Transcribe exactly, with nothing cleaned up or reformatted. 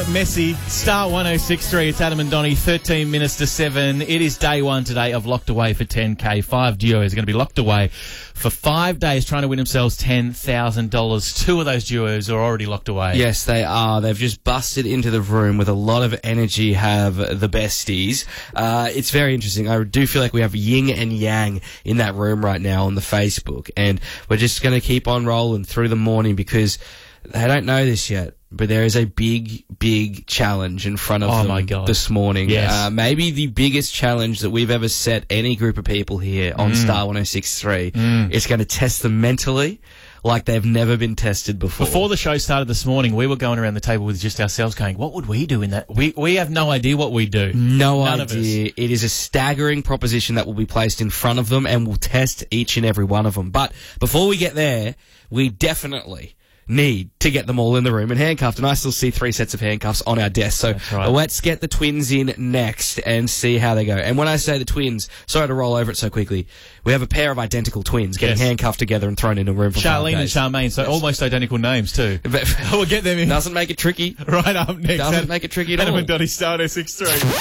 Messi, Star one oh six point three. It's Adam and Donnie, thirteen minutes to seven. It is day one today of Locked Away for ten K. Five duos are going to be locked away for five days trying to win themselves ten thousand dollars. Two of those duos are already locked away. Yes, they are. They've just busted into the room with a lot of energy, have the besties. Uh, it's very interesting. I do feel like we have yin and yang in that room right now on the Facebook, and we're just going to keep on rolling through the morning because they don't know this yet, but there is a big, big challenge in front of Oh them my God. this morning. Yes. Uh, maybe the biggest challenge that we've ever set any group of people here on Mm. Star one oh six point three. Mm. It's going to test them mentally like they've never been tested before. Before the show started this morning, we were going around the table with just ourselves going, what would we do in that? We we have no idea what we do. No None of idea. us. It is a staggering proposition that will be placed in front of them and will test each and every one of them. But before we get there, we definitely need to get them all in the room and handcuffed. And I still see three sets of handcuffs on our desk. So right. let's get the twins in next and see how they go. And when I say the twins, sorry to roll over it so quickly, we have a pair of identical twins getting Yes. handcuffed together and thrown in a room for five Charlene and days. Charmaine, so Yes. almost identical names too. We'll get them in. Doesn't make it tricky. Right up next. Doesn't make it tricky at Adam all. and Donnie, Star one oh six point three.